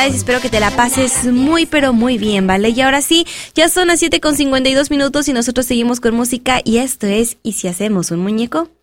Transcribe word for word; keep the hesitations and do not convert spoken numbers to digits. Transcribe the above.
Espero que te la pases muy pero muy bien, ¿vale? Y ahora sí, ya son las siete con cincuenta y dos minutos y nosotros seguimos con música y esto es ¿Y si hacemos un muñeco?